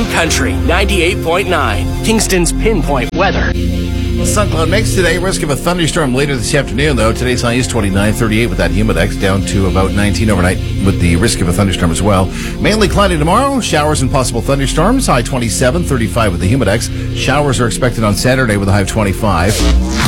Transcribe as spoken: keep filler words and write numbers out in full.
New Country ninety-eight point nine, Kingston's pinpoint weather. Sun cloud mix today. Risk of a thunderstorm later this afternoon, though. Today's high is twenty-nine, thirty-eight with that humidex, down to about nineteen overnight with the risk of a thunderstorm as well. Mainly cloudy tomorrow. Showers and possible thunderstorms. High twenty-seven, thirty-five with the humidex. Showers are expected on Saturday with a high of twenty-five.